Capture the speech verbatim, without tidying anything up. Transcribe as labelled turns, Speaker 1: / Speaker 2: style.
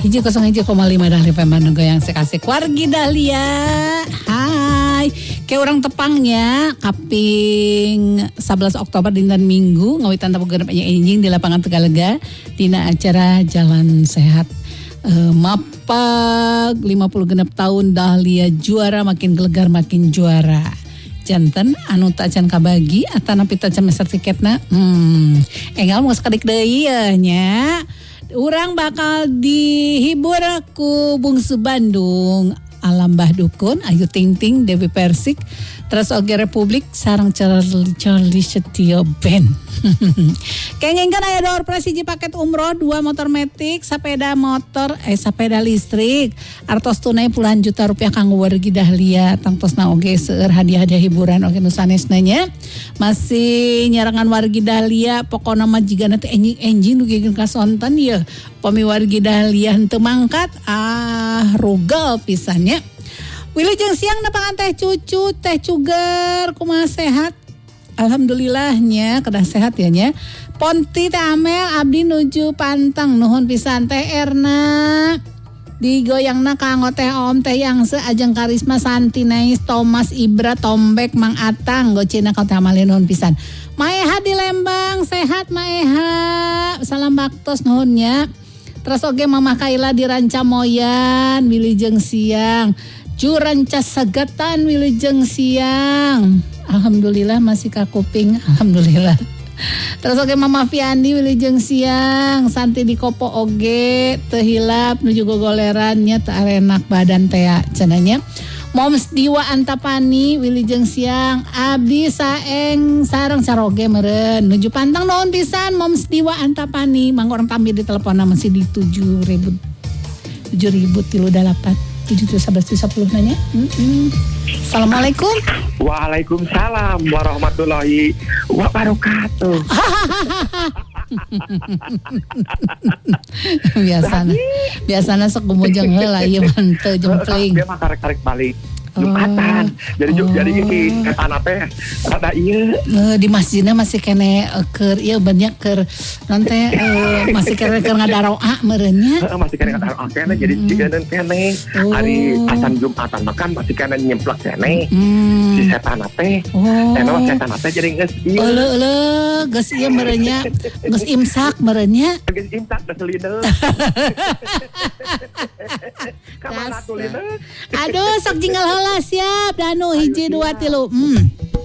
Speaker 1: hiji kosong hiji koma lima Dahlia F M Bandung yang sekasih wargi Dahlia. Hai, kayak orang tepangnya kaping sebelas Oktober dinten Minggu ngawitan tapu genep enjing di lapangan Tegalega dina acara Jalan Sehat. Uh, mapag lima puluh genep tahun Dahlia juara makin gelegar makin juara. Janten anu tacan kabagi atanapi tacan meser tiketna. Hmm, enggal mau sekadik deui nya. Urang bakal dihibur ku Bungsu Bandung, Alam Bah Dukun, Ayu Ting Ting, Dewi Persik, terus oge Republik sareng Charlie Charlie Setio Band. Kengengkeun aya door prize hiji paket umroh, dua motor metik, sepeda motor, eh sepeda listrik, artos tunai puluhan juta rupiah kanggo wargi Dahlia, tangtosna oge seueur hadiah-hadiah hiburan oge nu sanesna nya. Masih nyarangan wargi Dahlia, pokona mah jigana teh enjing-enjing dugikeun ka sonten ieu. Pami wargi Dahlia henteu mangkat, ah rugal pisannya. Wilujeng siang nepangan teh cucu, teh cuger, kumaha sehat? Alhamdulillahnya kedah sehat ya nya. Ponti teh Amel abdi nuju pantang nuhun pisan teh Erna. Digoyangna kanggo teh Om teh yang seajeng Karisma Santi Nais Thomas Ibra Tombek Mang Atang gocina ka teh Amal nuhun pisan. Maeha di Lembang sehat Maeha. Salam baktos nuhunnya. Terus oge Mama Kaila di Rancamoyan wilujeng siang. Juranca Sagatan wilujeng siang. Alhamdulillah masih kakuping. Alhamdulillah. Terus oge Mama Fiandi wilujeng siang. Santi di Kopo oge teu hilap nuju gogolerannya teu arenak badan teh cenanya. Moms Diwa Antapani wilujeng siang. Abdi saeng sareng saroge meureun nuju pantang nuhun pisan Moms Diwa Antapani. Mangga orang tampil di teleponna masih di tujuh ribu tujuh ribu tilu dalapan tujuh tujuh sebelas tujuh sepuluh nanya. Mm-mm. Assalamualaikum.
Speaker 2: Waalaikumsalam warahmatullahi wabarakatuh.
Speaker 1: Biasana biasana sok gumujeng heula ieu mah teu jempling.
Speaker 2: Dia mah karek-karek balik Jumatan. Jadi oh. jadi ini katana teh ada ieu
Speaker 1: di masjidna masih kene keur ieu banyak keur non teh masih kene keur ngadaroa meureun nya.
Speaker 2: Heeh masih kene ngadaroa kene jadi jigeun kene hari acan Jumatan makan masih kene nyemplak kene si setan teh. Eta setan teh jadi geus ieu.
Speaker 1: Euleuleuh geus ieu meureun nya geus imsak meureun nya.
Speaker 2: Geus imsak geus lideuk. Kamana tuh lideuk.
Speaker 1: Aduh sok jinggal heula siap Danu hiji dua tilu. Hmm.